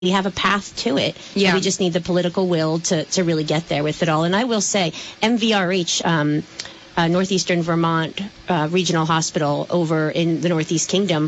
have a path to it. Yeah. And we just need the political will to really get there with it all. And I will say, MVRH, Northeastern Vermont Regional Hospital over in the Northeast Kingdom,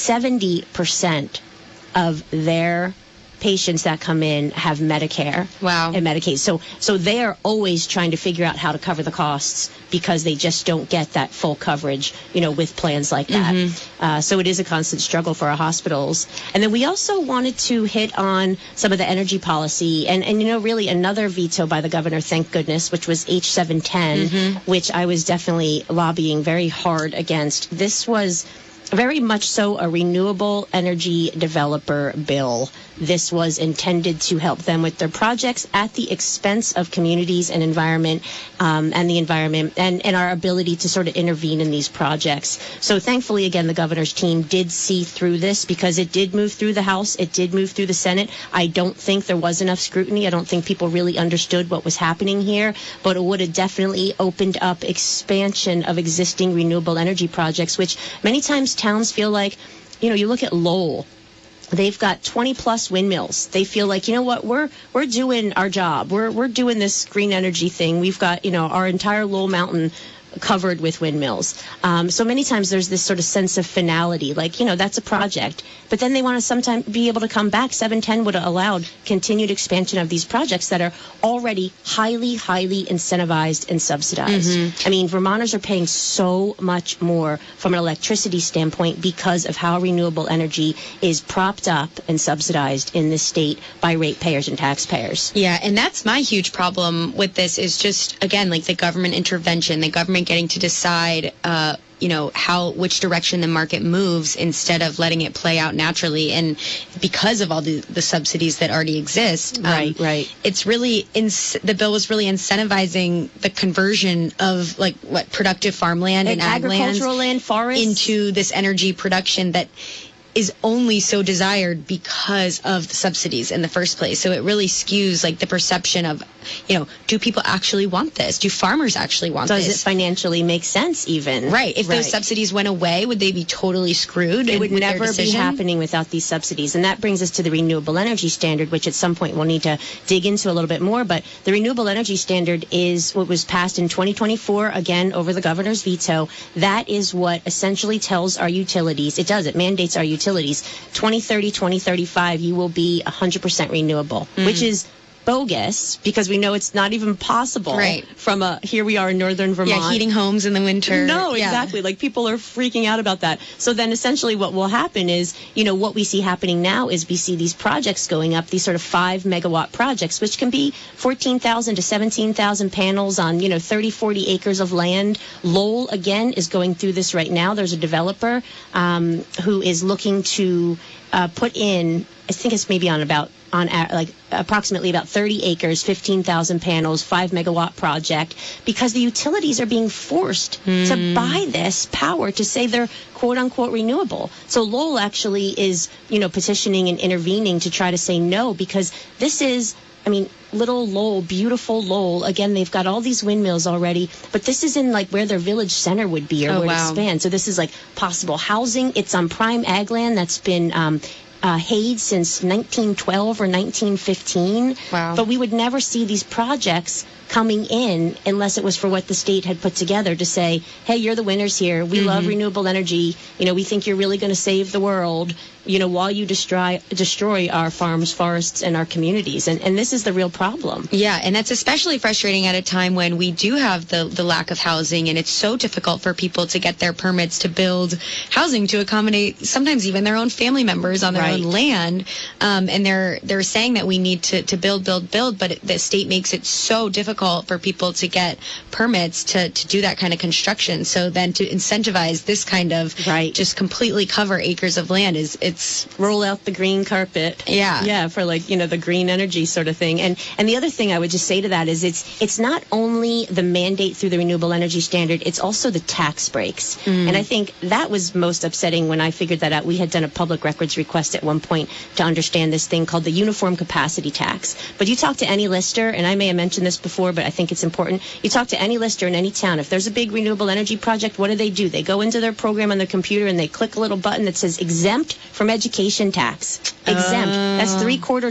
70% of their patients that come in have Medicare and Medicaid. So they are always trying to figure out how to cover the costs because they just don't get that full coverage, with plans like that. So it is a constant struggle for our hospitals. And then we also wanted to hit on some of the energy policy and really another veto by the governor, thank goodness, which was H710, which I was definitely lobbying very hard against. This was very much so a renewable energy developer bill. This was intended to help them with their projects at the expense of communities and environment, and the environment and our ability to sort of intervene in these projects. So thankfully, again, the governor's team did see through this because it did move through the House. It did move through the Senate. I don't think there was enough scrutiny. I don't think people really understood what was happening here, but it would have definitely opened up expansion of existing renewable energy projects, which many times towns feel like, you look at Lowell. They've got 20 plus windmills. They feel like, we're doing our job. We're doing this green energy thing. We've got, our entire Lowell Mountain covered with windmills. So many times there's this sort of sense of finality, like, that's a project. But then they want to sometimes be able to come back. 710 would have allowed continued expansion of these projects that are already highly, highly incentivized and subsidized. I mean, Vermonters are paying so much more from an electricity standpoint because of how renewable energy is propped up and subsidized in this state by ratepayers and taxpayers. Yeah, and that's my huge problem with this is just, again, like the government intervention, the government getting to decide, which direction the market moves instead of letting it play out naturally. And because of all the subsidies that already exist, right. It's really, the bill was really incentivizing the conversion of productive farmland and ag agricultural land, forests into this energy production that is only so desired because of the subsidies in the first place. So it really skews the perception of, do people actually want this? Do farmers actually want this? Does it financially make sense even? Right. If those subsidies went away, would they be totally screwed? It would never be happening without these subsidies. And that brings us to the renewable energy standard, which at some point we'll need to dig into a little bit more. But the renewable energy standard is what was passed in 2024, again, over the governor's veto. That is what essentially tells our utilities, it mandates our utilities, 2030, 2035, you will be 100% renewable, which is bogus because we know it's not even possible from here we are in northern Vermont. Yeah, heating homes in the winter. No, exactly. People are freaking out about that. So then essentially what will happen is, what we see happening now is we see these projects going up, these sort of 5 megawatt projects, which can be 14,000 to 17,000 panels on, 30, 40 acres of land. Lowell, again, is going through this right now. There's a developer who is looking to put in, I think it's maybe approximately about 30 acres, 15,000 panels, 5 megawatt project, because the utilities are being forced to buy this power to say they're quote unquote renewable. So Lowell actually is, petitioning and intervening to try to say no, because this is, little Lowell, beautiful Lowell. Again, they've got all these windmills already, but this is in where their village center would be or where to expand. So this is possible housing. It's on prime ag land that's been hayed since 1912 or 1915. Wow. But we would never see these projects coming in unless it was for what the state had put together to say, hey, you're the winners here. We love renewable energy. We think you're really going to save the world, while you destroy our farms, forests, and our communities. And this is the real problem. Yeah, and that's especially frustrating at a time when we do have the lack of housing, and it's so difficult for people to get their permits to build housing to accommodate sometimes even their own family members on their own land. And they're saying that we need to build, but the state makes it so difficult for people to get permits to do that kind of construction. So then to incentivize this kind of just completely cover acres of land it's roll out the green carpet. Yeah, for the green energy sort of thing. And the other thing I would just say to that is it's not only the mandate through the renewable energy standard, it's also the tax breaks. And I think that was most upsetting when I figured that out. We had done a public records request at one point to understand this thing called the uniform capacity tax. But you talk to any lister, and I may have mentioned this before, before, but I think it's important. You talk to any lister in any town. If there's a big renewable energy project, what do? They go into their program on their computer and they click a little button that says exempt from education tax. Exempt. That's 3/4